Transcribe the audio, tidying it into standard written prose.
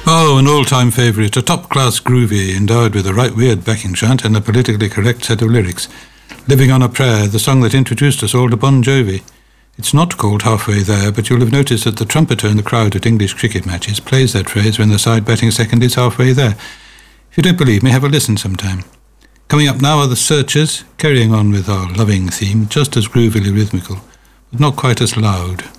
Oh, an all-time favourite, a top-class groovy, endowed with a right weird backing chant and a politically correct set of lyrics. Living on a Prayer, the song that introduced us all to Bon Jovi. It's not called Halfway There, but you'll have noticed that the trumpeter in the crowd at English cricket matches plays that phrase when the side batting second is halfway there. If you don't believe me, have a listen sometime. Coming up now are the Searchers, carrying on with our loving theme, just as groovily rhythmical, but not quite as loud.